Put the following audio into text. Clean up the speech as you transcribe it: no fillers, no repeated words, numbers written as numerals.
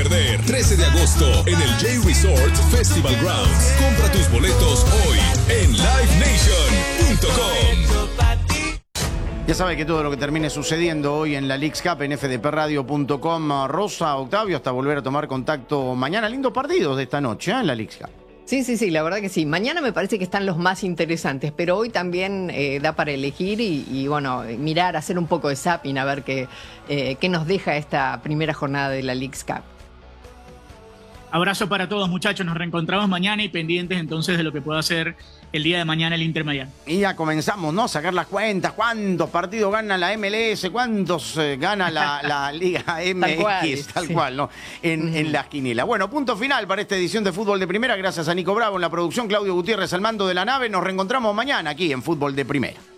perder. 13 de agosto en el J Resort Festival Grounds. Compra tus boletos hoy en livenation.com. Ya sabe que todo lo que termine sucediendo hoy en la Leagues Cup en fdpradio.com. Rosa, Octavio, hasta volver a tomar contacto mañana. Lindo partido de esta noche en la Leagues Cup. Sí, la verdad que sí. Mañana me parece que están los más interesantes, pero hoy también da para elegir y bueno, mirar, hacer un poco de zapping, a ver qué nos deja esta primera jornada de la Leagues Cup. Abrazo para todos, muchachos. Nos reencontramos mañana y pendientes entonces de lo que pueda hacer el día de mañana el Inter Miami. Y ya comenzamos, ¿no? A sacar las cuentas. ¿Cuántos partidos gana la MLS? ¿Cuántos gana la Liga MX? Tal cual, ¿no? En las quinielas. Bueno, punto final para esta edición de Fútbol de Primera. Gracias a Nico Bravo en la producción, Claudio Gutiérrez al mando de la nave. Nos reencontramos mañana aquí en Fútbol de Primera.